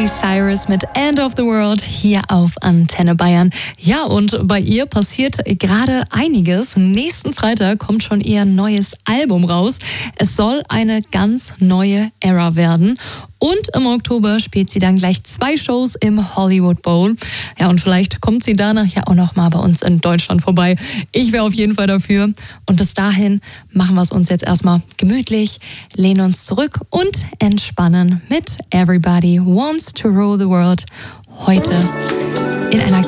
Cyrus mit End of the World hier auf Antenne Bayern. Ja, und bei ihr passiert gerade einiges. Nächsten Freitag kommt schon ihr neues Album raus. Es soll eine ganz neue Ära werden. Und im Oktober spielt sie dann gleich 2 Shows im Hollywood Bowl. Ja, und vielleicht kommt sie danach ja auch noch mal bei uns in Deutschland vorbei. Ich wäre auf jeden Fall dafür. Und bis dahin machen wir es uns jetzt erstmal gemütlich, lehnen uns zurück und entspannen mit Everybody Wants to Rule the World. Heute in einer